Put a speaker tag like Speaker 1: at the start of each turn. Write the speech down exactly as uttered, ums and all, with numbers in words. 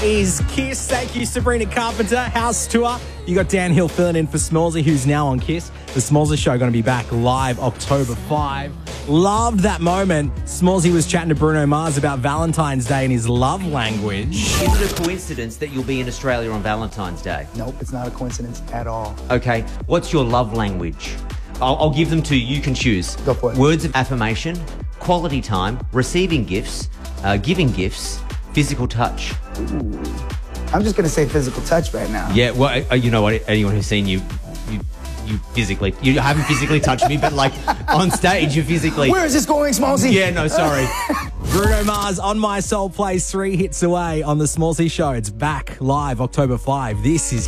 Speaker 1: is Kiss. Thank you, Sabrina Carpenter. House tour. You got Dan Hill filling in for Smallsy, who's now on Kiss. The Smallsy Show going to be back live October fifth. Loved that moment. Smallsy was chatting to Bruno Mars about Valentine's Day and his love language.
Speaker 2: Is it a coincidence that you'll be in Australia on Valentine's Day?
Speaker 3: Nope, it's not a coincidence at all.
Speaker 2: Okay, what's your love language? I'll, I'll give them to you. You can choose.
Speaker 3: Go for it.
Speaker 2: Words of affirmation, quality time, receiving gifts, uh, giving gifts, physical touch.
Speaker 3: Ooh. I'm just going to say physical touch right now.
Speaker 2: Yeah, well, uh, you know what? Anyone who's seen you, you, you physically, you haven't physically touched me, but like on stage, you physically.
Speaker 3: Where is this going, Smallsy?
Speaker 2: Yeah, no, sorry.
Speaker 1: Bruno Mars, On My Soul plays three hits away on The Smallsy Show. It's back live October fifth. This is